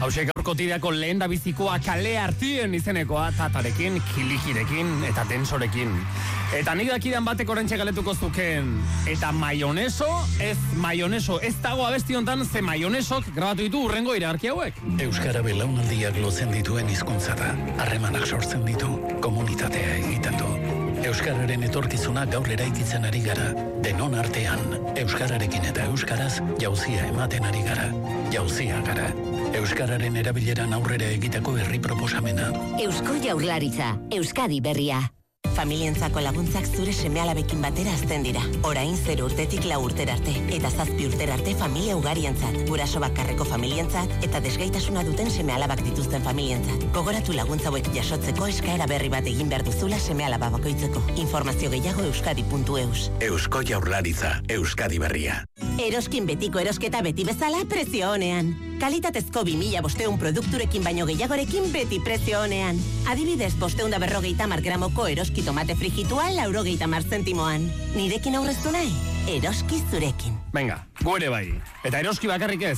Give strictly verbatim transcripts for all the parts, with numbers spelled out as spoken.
Hauxe gaur kotidiako lehen da bizikoa kale hartien izenekoa, tatarekin, kilikirekin eta tensorekin. Eta nik dakidan batek orentxe galetuko zuken. Eta maioneso, ez maioneso, ez dago abesti hontan ze maionesok grabatu ditu urrengo iragarki hauek. Euskara belaunaldiak lotzen dituen hizkuntza da. Harremanak sortzen ditu, komunitatea egiten du. Euskararen etorkizuna gaur eraikitzen ari gara. Denon artean, euskararekin eta euskaraz jauzia ematen ari gara. Jauzia gara. Euskararen erabileran aurrera egiteko herri proposamena. Eusko Jaurlaritza, Euskadi berria. Familientzako laguntzak zure seme-alabekin batera azten dira. Orain zero urtetik lau urtera arte, eta zazpi urtera arte familia ugarientzat, guraso bakarreko familientzat, eta desgaitasuna duten seme-alabak dituzten familientzat. Gogoratu laguntza hauek jasotzeko eskaera berri bat egin behar duzula seme-alaba bakoitzeko. Informazio gehiago euskadi puntu eus. Eusko Jaurlaritza, Euskadi berria. Eroskin betiko erosketa beti bezala prezio honean. Kalitatezko bi mila bosteun produkturekin baino gehiagorekin beti prezio honean. Adibidez, bosteun da berrogeita mar gramoko eroski tomate frigitua laurogeita mar zentimoan. Nirekin aurreztu nahi? Eroski zurekin. Venga, gu ere bai. Eta eroski bakarrik ez.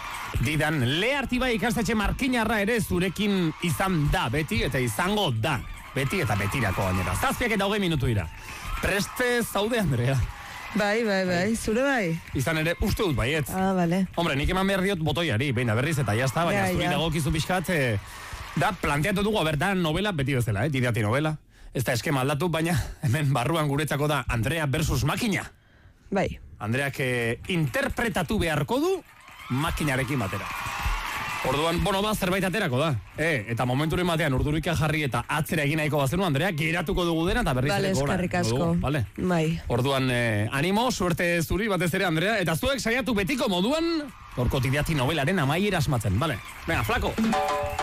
Didan, Le Artibai ikastetxe markinarra ere zurekin izan da beti eta izango da. Beti eta betirako gainera. Zazpiak eta hogei minutu dira. Preste zaude, Andrea? Bai, bai, bai, zure bai. Izan ere, uste dut baiet. Ah, bale. Hombre, nik eman behar diot botoiari, behin berriz eta jazta, baina Ja, zuri ja. dagokizu pixkat, eh, da, planteatu dugu, bertan novela beti bezala, eh, didati novela. Ez da eskema aldatu, baina hemen barruan guretzako da Andrea versus makina. Bai. Andreak eh, interpretatu beharko du makinarekin batera. Orduan, bono bat zerbait aterako da. E, eta momenturen batean urdurika jarri eta atzera egin nahiko bazenu, Andrea, geratuko dugu dena eta berriz Bale, ere gora. eskerrik asko. Dugu, vale? Bai. Orduan, eh, animo, suerte zuri batez ere, Andrea, eta zuek saiatu betiko moduan, gaur kotidiati novelaren amaiera asmatzen, bale? Venga, flako!